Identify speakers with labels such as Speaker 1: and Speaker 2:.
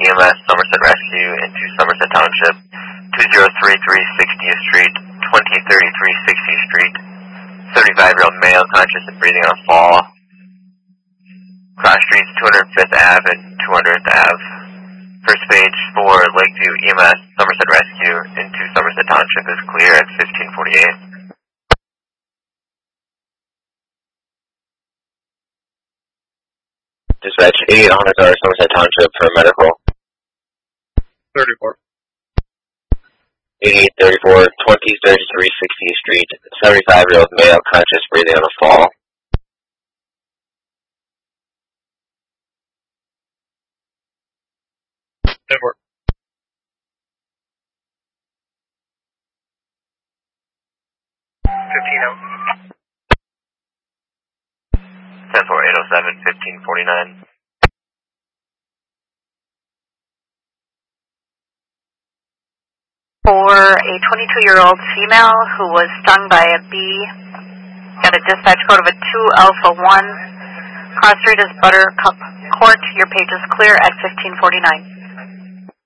Speaker 1: EMS Somerset Rescue into Somerset Township, 2033 60th Street, 2033 60th Street, 35-year-old male conscious and breathing on a fall. Cross streets 205th Ave and 200th Ave. First page for Lakeview EMS Somerset Rescue into Somerset Township is clear at 1548. Dispatch 8800 Somerset Township for medical.
Speaker 2: 34.
Speaker 1: 8834, 2033 60th Street, 75-year-old male conscious breathing on a fall.
Speaker 2: Network.
Speaker 1: 10807, 1549.
Speaker 3: For a 22-year-old female who was stung by a bee, got a dispatch code of a 2 Alpha 1. Cross street is Buttercup Court. Your page is clear at 1549.